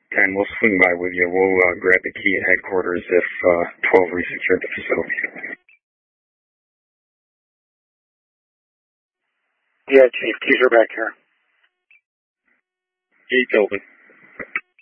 and we'll swing by with you. We'll grab the key at headquarters if 12 resecured the facility. Yeah, Chief. Keys are back here. Gates open.